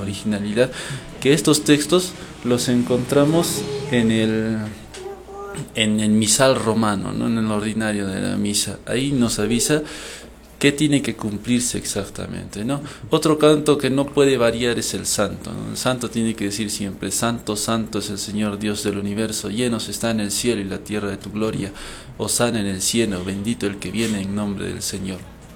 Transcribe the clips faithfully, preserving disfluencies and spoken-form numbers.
originalidad, que estos textos los encontramos en el en el misal romano, ¿no? En el ordinario de la misa. Ahí nos avisa qué tiene que cumplirse exactamente, ¿no? Otro canto que no puede variar es el santo, ¿no? El santo tiene que decir siempre: santo, santo es el Señor Dios del universo, llenos está en el cielo y la tierra de tu gloria, hosana en el cielo, bendito el que viene en nombre del Señor,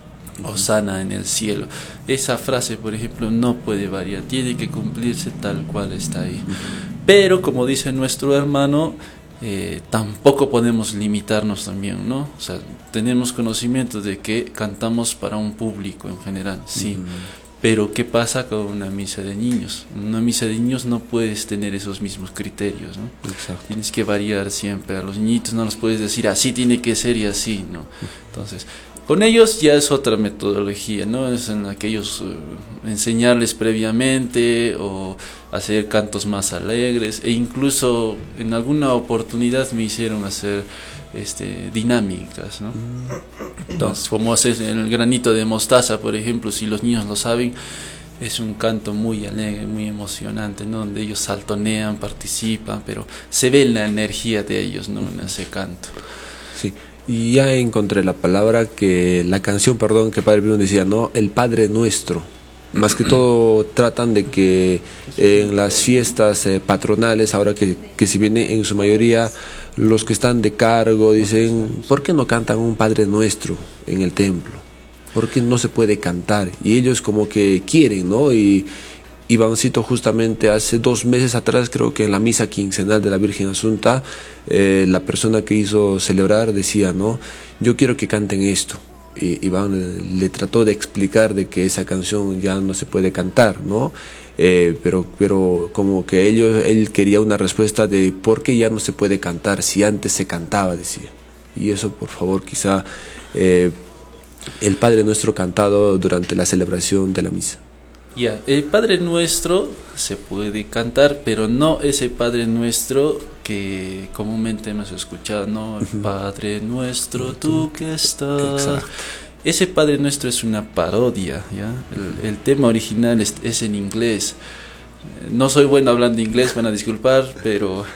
hosana en el cielo. Esa frase, por ejemplo, no puede variar, tiene que cumplirse tal cual está ahí. Pero, como dice nuestro hermano, Eh, tampoco podemos limitarnos también, ¿no? O sea, tenemos conocimiento de que cantamos para un público en general, sí. Uh-huh. Pero ¿qué pasa con una misa de niños? En una misa de niños no puedes tener esos mismos criterios, ¿no? Exacto. Tienes que variar siempre. A los niñitos no los puedes decir así tiene que ser y así, ¿no? Entonces, con ellos ya es otra metodología, ¿no? Es en aquellos uh, enseñarles previamente o hacer cantos más alegres, e incluso en alguna oportunidad me hicieron hacer este, dinámicas, ¿no? Entonces, como hacer el granito de mostaza, por ejemplo, si los niños lo saben, es un canto muy alegre, muy emocionante, ¿no? Donde ellos saltonean, participan, pero se ve la energía de ellos, ¿no? En ese canto. Sí. Y ya encontré la palabra que, la canción, perdón, que Padre Bruno decía, ¿no? El Padre Nuestro. Más que todo tratan de que en las fiestas eh, patronales, ahora que, que si viene en su mayoría los que están de cargo, dicen, ¿por qué no cantan un Padre Nuestro en el templo? ¿Por qué no se puede cantar? Y ellos como que quieren, ¿no? Y Ivancito justamente hace dos meses atrás, creo que en la misa quincenal de la Virgen Asunta, eh, la persona que hizo celebrar decía, ¿no? Yo quiero que canten esto. Y Iván le trató de explicar de que esa canción ya no se puede cantar, ¿no? Eh, pero, pero como que ellos, él quería una respuesta de por qué ya no se puede cantar si antes se cantaba, decía. Y eso, por favor, quizá eh, el Padre Nuestro cantado durante la celebración de la misa. Ya, yeah. El Padre Nuestro se puede cantar, pero no ese Padre Nuestro que comúnmente hemos escuchado, ¿no? El Padre Nuestro, tú que estás. Exacto. Ese Padre Nuestro es una parodia, ¿ya? El, el tema original es, es en inglés. No soy bueno hablando inglés, van a disculpar, pero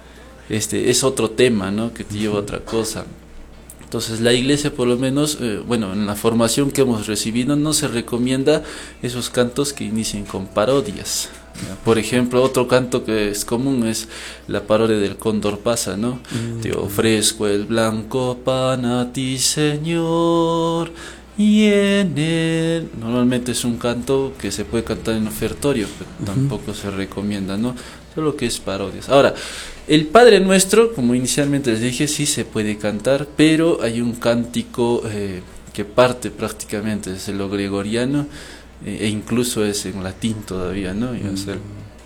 este es otro tema, ¿no? Que te lleva a otra cosa. Entonces la iglesia, por lo menos, eh, bueno, en la formación que hemos recibido, no se recomienda esos cantos que inicien con parodias. ¿Ya? Por ejemplo, otro canto que es común es la parodia del Cóndor pasa, ¿no? Mm. Te ofrezco el blanco pan a ti, Señor, y en él... Normalmente es un canto que se puede cantar en ofertorio, pero uh-huh. tampoco se recomienda, ¿no? Solo que es parodias. Ahora, el Padre Nuestro, como inicialmente les dije, sí se puede cantar, pero hay un cántico eh, que parte prácticamente desde lo gregoriano eh, e incluso es en latín todavía, ¿no? Y es el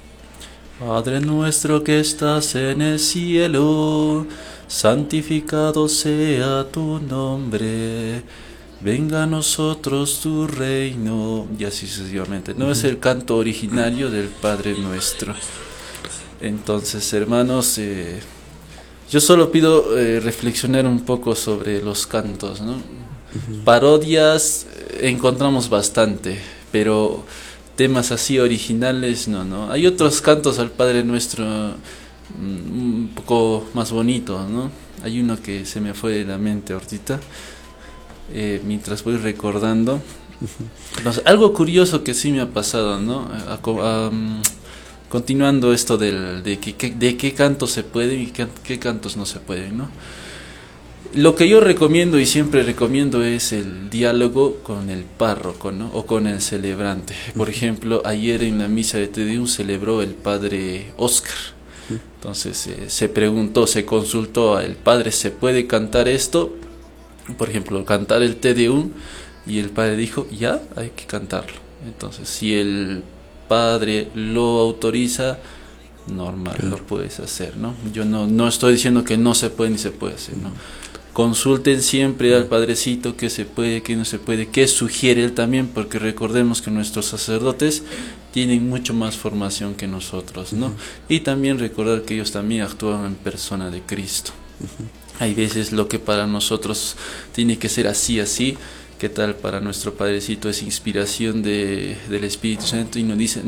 Padre Nuestro que estás en el cielo, santificado sea tu nombre, venga a nosotros tu reino, y así sucesivamente. No es el canto originario del Padre Nuestro. Entonces, hermanos, eh, yo solo pido eh, reflexionar un poco sobre los cantos, ¿no? Uh-huh. Parodias eh, encontramos bastante, pero temas así originales no, ¿no? Hay otros cantos al Padre Nuestro mm, un poco más bonitos, ¿no? Hay uno que se me fue de la mente ahorita, eh, mientras voy recordando. Uh-huh. Entonces, algo curioso que sí me ha pasado, ¿no? A, a, a, Continuando esto del, de, que, de qué cantos se pueden y qué, qué cantos no se pueden, ¿no? Lo que yo recomiendo y siempre recomiendo es el diálogo con el párroco, ¿no? O con el celebrante. Por ejemplo, ayer en la misa de Te Deum celebró el padre Oscar. Entonces eh, se preguntó, se consultó al padre, ¿se puede cantar esto? Por ejemplo, cantar el Te Deum, y el padre dijo, ya, hay que cantarlo. Entonces, si el padre lo autoriza, normal, claro, lo puedes hacer, ¿no? Yo no, no estoy diciendo que no se puede ni se puede hacer, ¿no? Consulten siempre al padrecito qué se puede, qué no se puede, qué sugiere él también, porque recordemos que nuestros sacerdotes tienen mucho más formación que nosotros, ¿no? Uh-huh. Y también recordar que ellos también actúan en persona de Cristo. Uh-huh. Hay veces lo que para nosotros tiene que ser así, así, ¿qué tal para nuestro padrecito es inspiración de, del Espíritu Santo? Y nos dice,